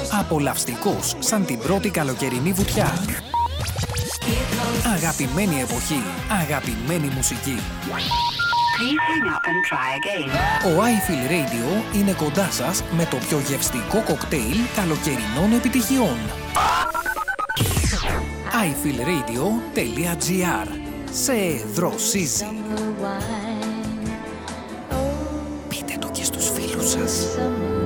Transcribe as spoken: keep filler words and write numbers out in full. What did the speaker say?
Απολαυστικός σαν την πρώτη καλοκαιρινή βουτιά. Αγαπημένη εποχή, αγαπημένη μουσική. Ο iFeel Radio είναι κοντά σας με το πιο γευστικό κοκτέιλ καλοκαιρινών επιτυχιών. άι φιλ ρέιντιο τελεία τζι άρ. Σε δροσίζει. Πείτε το και στους φίλους σας.